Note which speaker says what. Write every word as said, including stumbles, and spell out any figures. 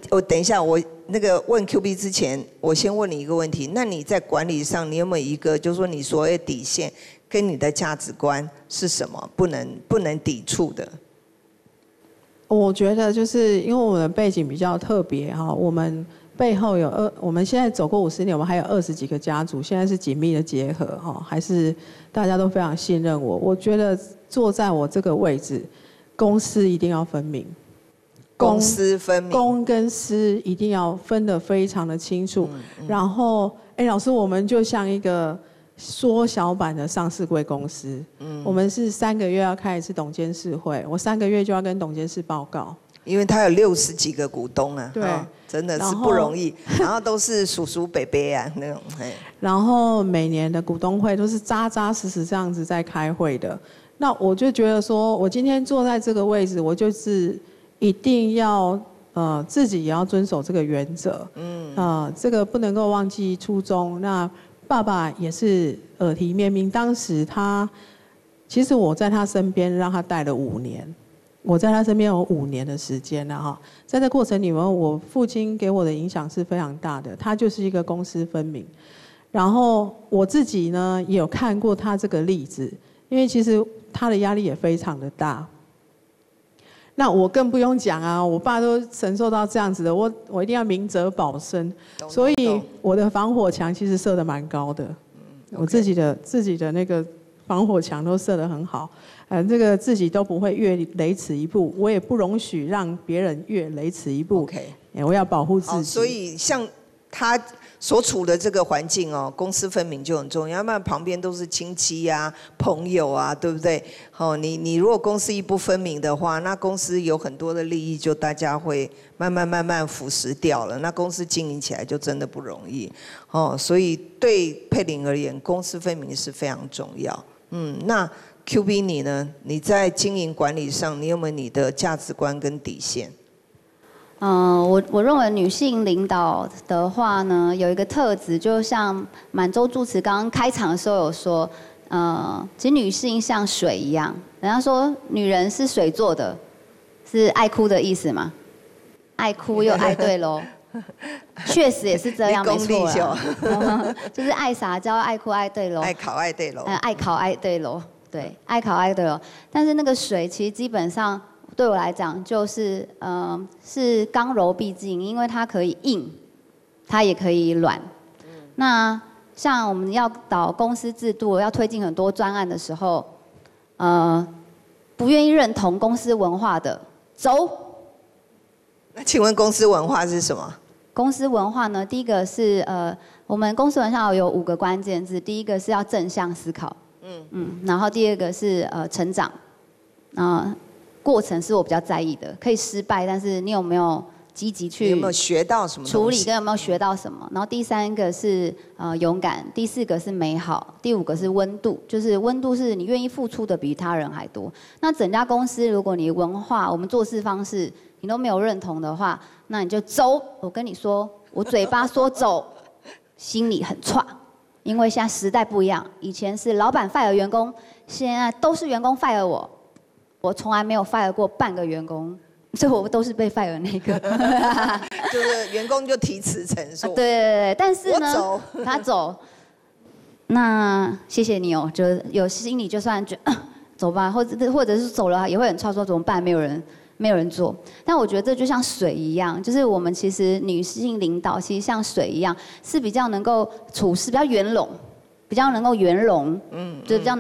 Speaker 1: 我等一下，我那个问 Q B 之前，我先问你一个问题。那你在管理上，你有没有一个，就是说你所谓底线跟你的价值观是什么，不能不能抵触的？
Speaker 2: 我觉得就是因为我们的背景比较特别哈，我们背后有二，我们现在走过五十年，我们还有二十几个家族，现在是紧密的结合哈，还是大家都非常信任我。我觉得坐在我这个位置，公私一定要分明。
Speaker 1: 公私分明，
Speaker 2: 公跟私一定要分得非常的清楚。嗯嗯、然后，哎，老师，我们就像一个缩小版的上市柜公司。嗯，我们是三个月要开一次董监事会，我三个月就要跟董监事报告。
Speaker 1: 因为他有六十几个股东啊，
Speaker 2: 对，哦、
Speaker 1: 真的是不容易。然后都是叔叔伯伯啊那种。
Speaker 2: 然后每年的股东会都是扎扎实实这样子在开会的。那我就觉得说，我今天坐在这个位置，我就是。一定要呃自己也要遵守这个原则，嗯，啊、呃，这个不能够忘记初衷。那爸爸也是耳提面命，当时他其实我在他身边让他带了五年，我在他身边有五年的时间了哈。在这过程里面，我父亲给我的影响是非常大的，他就是一个公私分明。然后我自己呢也有看过他这个例子，因为其实他的压力也非常的大。那我更不用讲啊，我爸都承受到这样子的，我我一定要明哲保身，所以我的防火墙其实设得蛮高的，我自己的自己的那个防火墙都设得很好，呃，这个自己都不会越雷池一步，我也不容许让别人越雷池一步。
Speaker 1: OK，
Speaker 2: 我要保护自己。
Speaker 1: 所以像他所处的这个环境哦，公私分明就很重要，要不然旁边都是亲戚啊、朋友啊，对不对？哦，你你如果公私一不分明的话，那公司有很多的利益就大家会慢慢慢慢腐蚀掉了，那公司经营起来就真的不容易。哦，所以对佩玲而言，公私分明是非常重要。嗯，那 Q B 你呢？你在经营管理上，你有没有你的价值观跟底线？
Speaker 3: 嗯、呃，我我认为女性领导的话呢，有一个特质，就像满洲住持刚刚开场的时候有说，呃，其实女性像水一样，人家说女人是水做的，是爱哭的意思吗？爱哭又爱对喽，确实也是这样，没错啦，就是爱撒娇、爱哭、爱对喽，
Speaker 1: 爱考、爱对喽，
Speaker 3: 呃，爱考、爱对喽，对，爱考、爱对喽。但是那个水其实基本上。对我来讲，就是呃，是刚柔并济，因为它可以硬，它也可以软。嗯、那像我们要导公司制度，要推进很多专案的时候，呃，不愿意认同公司文化的，走。
Speaker 1: 那请问公司文化是什么？
Speaker 3: 公司文化呢，第一个是呃，我们公司文化有五个关键字，第一个是要正向思考，嗯嗯，然后第二个是呃成长，啊、呃。过程是我比较在意的，可以失败，但是你有没有积极去
Speaker 1: 有没有学到什么
Speaker 3: 处理，跟有没有学到什么？然后第三个是呃勇敢，第四个是美好，第五个是温度，就是温度是你愿意付出的比他人还多。那整家公司，如果你文化、我们做事方式你都没有认同的话，那你就走。我跟你说，我嘴巴说走，心里很差，因为现在时代不一样，以前是老板 fire 员工，现在都是员工 fire 我。我从来没有 fire 过半个员工，所以我都是被 fire 那个。
Speaker 1: 就是员工就提辞呈说。
Speaker 3: 对对对，但是呢，
Speaker 1: 走
Speaker 3: 他走，那谢谢你哦，就有心里就算觉得、呃、走吧，或者或者是走了也会很操说怎么办？没有人没有人做。但我觉得这就像水一样，就是我们其实女性领导其实像水一样，是比较能够处事比较圆融，比较能够圆融，嗯，就比较能。